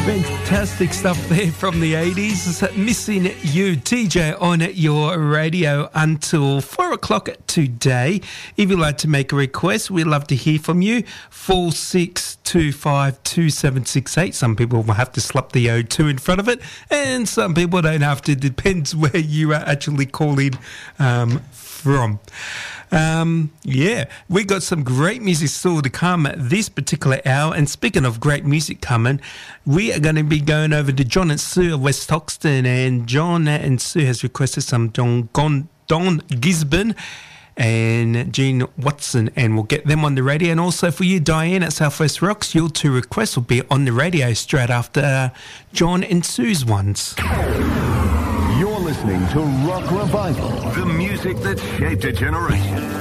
Fantastic stuff there from the 80s. Missing You, TJ on your radio until 4 o'clock today. If you'd like to make a request, we'd love to hear from you. 46252768. Some people will have to slap the O2 in front of it, and some people don't have to. Depends where you are actually calling from. We got some great music still to come this particular hour. And speaking of great music coming, we are going to be going over to John and Sue of West Hoxton. And John and Sue has requested some Don Gisborne and Gene Watson, and we'll get them on the radio. And also for you, Diane at Southwest Rocks, your two requests will be on the radio straight after John and Sue's ones. You're listening to Rock Revival, the music that shaped a generation.